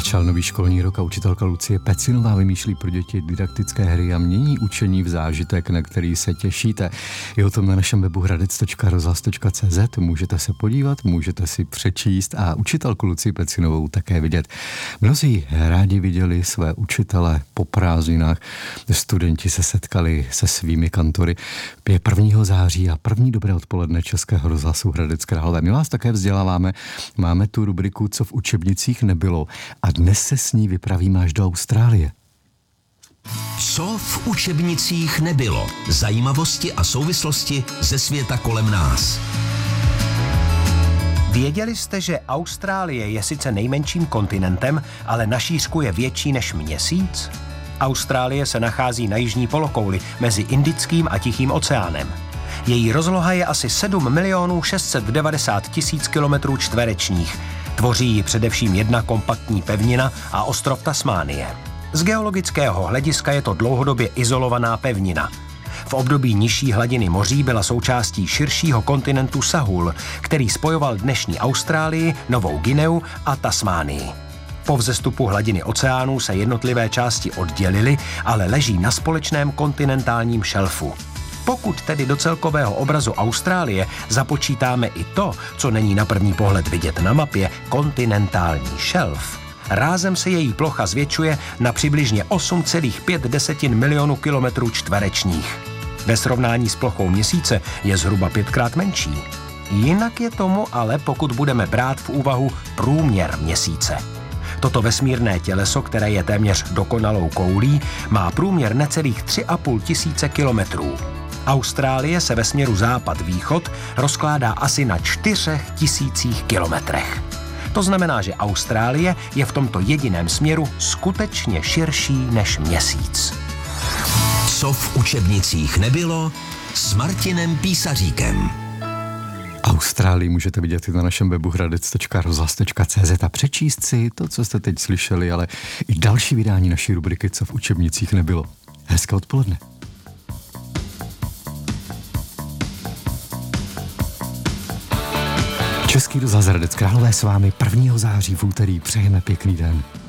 Začal nový školní rok a učitelka Lucie Pecinová vymýšlí pro děti didaktické hry a mění učení v zážitek, na který se těšíte. Je o tom na našem webu hradec.rozhlas.cz, můžete se podívat, můžete si přečíst a učitelku Lucii Pecinovou také vidět. Mnozí rádi viděli své učitele po prázdninách, studenti se setkali se svými kantory. Je 1. září a první dobré odpoledne Českého rozhlasu Hradec Králové. My vás také vzděláváme, máme tu rubriku Co v učebnicích nebylo a dnes se s ní vypravíme až do Austrálie. Co v učebnicích nebylo? Zajímavosti a souvislosti ze světa kolem nás. Věděli jste, že Austrálie je sice nejmenším kontinentem, ale na šířku je větší než Měsíc? Austrálie se nachází na jižní polokouli mezi Indickým a Tichým oceánem. Její rozloha je asi 7 690 000 kilometrů čtverečních. Tvoří ji především jedna kompaktní pevnina a ostrov Tasmánie. Z geologického hlediska je to dlouhodobě izolovaná pevnina. V období nižší hladiny moří byla součástí širšího kontinentu Sahul, který spojoval dnešní Austrálii, Novou Guineu a Tasmánii. Po vzestupu hladiny oceánů se jednotlivé části oddělily, ale leží na společném kontinentálním šelfu. Pokud tedy do celkového obrazu Austrálie započítáme i to, co není na první pohled vidět na mapě, kontinentální šelf, rázem se její plocha zvětšuje na přibližně 8,5 milionu kilometrů čtverečních. Ve srovnání s plochou Měsíce je zhruba 5krát menší. Jinak je tomu ale, pokud budeme brát v úvahu průměr Měsíce. Toto vesmírné těleso, které je téměř dokonalou koulí, má průměr necelých 3,5 tisíce kilometrů. Austrálie se ve směru západ-východ rozkládá asi na 4 000 kilometrech. To znamená, že Austrálie je v tomto jediném směru skutečně širší než Měsíc. Co v učebnicích nebylo s Martinem Písaříkem. Austrálii můžete vidět i na našem webu hradec.rozhlas.cz a přečíst si to, co jste teď slyšeli, ale i další vydání naší rubriky Co v učebnicích nebylo. Hezké odpoledne. Český rozhlas Hradec Králové s vámi 1. září v úterý. Přejeme pěkný den.